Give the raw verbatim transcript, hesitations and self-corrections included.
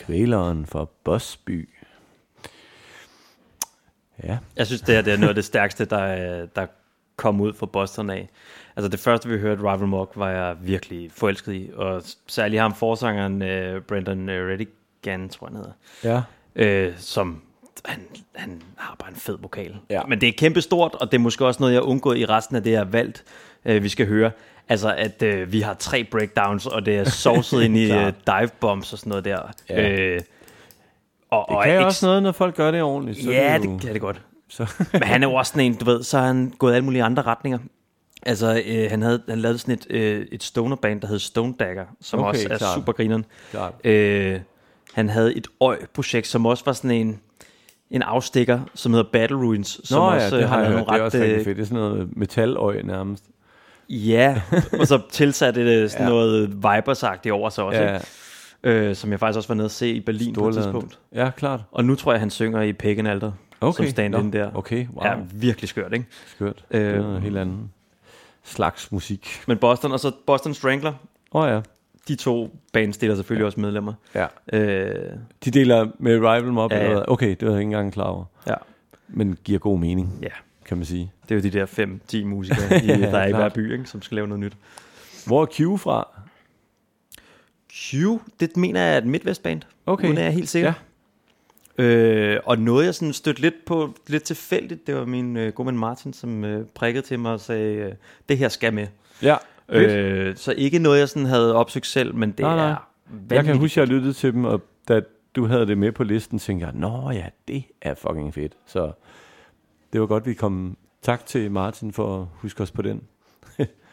Kvæleren for Bosby. Ja. Jeg synes, det er, det er noget af det stærkeste, der, der kom ud fra Boston af. Altså det første, vi hørte, Rival Mock, var jeg virkelig forelsket i. Og særligt ham forsangeren, uh, Brendan Redigan, tror jeg, han hedder. Ja. Uh, som, han, han har bare en fed vokal. Ja. Men det er kæmpestort, og det er måske også noget, jeg har undgået i resten af det, jeg har valgt, uh, vi skal høre. Altså, at uh, vi har tre breakdowns, og det er sovset ind i uh, dive bombs og sådan noget der. Ja. Uh, og, det og kan ikke, også noget, når folk gør det ordentligt. Så ja, det, jo... det kan det godt. Så. Men han er jo også sådan en, du ved, så har han gået alle mulige andre retninger. Altså, øh, han havde han lavede sådan et, øh, et stoner-band, der hed Stone Dagger, som okay, også er klart. super grineren. Klart. Øh, han havde et øj-projekt, som også var sådan en, en afstikker, som hedder Battle Ruins. Som Nå også, ja, det har jeg hørt. ret, Det er også rigtig øh, fedt. Det er sådan noget metaløj nærmest. Ja, og så tilsatte det sådan ja. noget Vibers-agtigt over sig også, ja. ikke? Øh, som jeg faktisk også var nede at se i Berlin på et tidspunkt. Ja, klart. Og nu tror jeg, han synger i Pagan Altar, okay. som stand-in der. Okay, wow. Ja, virkelig skørt, ikke? Skørt. Øh, det er noget helt andet slags musik. Men Boston, og så Boston Strangler. Åh oh, ja. De to bands deler selvfølgelig ja. også medlemmer. Ja. Øh, De deler med Rival Mob? ja, ja. Okay, det var jeg ikke engang klar over. Ja. Men giver god mening, ja. kan man sige. Det er jo de der fem ti musikere, i, der er i hver by, ikke, som skal lave noget nyt. Hvor er Q fra? Q, det mener jeg er et Midwest-band. Okay. Uden er jeg helt sikker. Ja. Øh, og noget jeg sådan stødte lidt på, lidt tilfældigt, det var min øh, gode ven Martin, som øh, prikkede til mig og sagde, øh, det her skal med. Ja. Øh, så ikke noget jeg sådan havde opsøgt selv, men det nej, nej. er vanvittigt. Jeg kan huske, jeg lyttede til dem, og da du havde det med på listen, tænkte jeg, nå ja, det er fucking fedt. Så det var godt, vi kom. Tak til Martin for at huske os på den.